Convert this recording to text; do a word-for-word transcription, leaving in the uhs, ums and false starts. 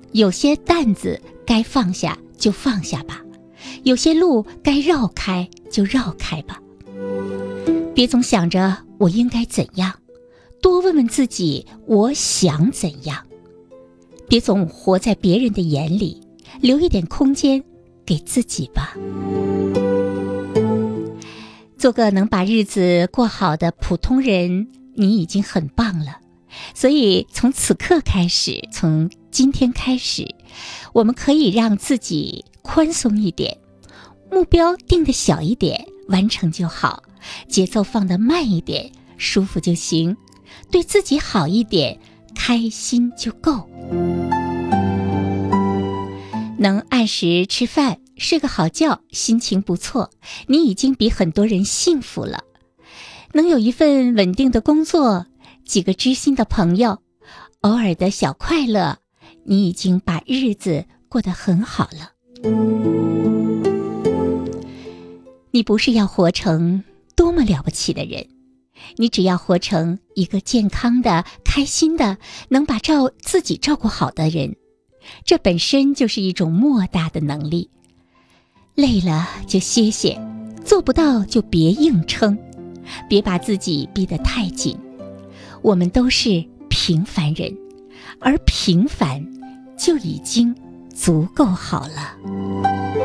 有些担子该放下就放下吧，有些路该绕开就绕开吧。别总想着我应该怎样，多问问自己我想怎样。别总活在别人的眼里，留一点空间给自己吧。做个能把日子过好的普通人，你已经很棒了。所以从此刻开始，从今天开始，我们可以让自己宽松一点，目标定得小一点，完成就好，节奏放得慢一点，舒服就行，对自己好一点，开心就够。能按时吃饭，睡个好觉，心情不错，你已经比很多人幸福了。能有一份稳定的工作，几个知心的朋友，偶尔的小快乐，你已经把日子过得很好了。你不是要活成多么了不起的人，你只要活成一个健康的、开心的，能把照自己照顾好的人，这本身就是一种莫大的能力。累了就歇歇，做不到就别硬撑，别把自己逼得太紧。我们都是平凡人，而平凡就已经足够好了。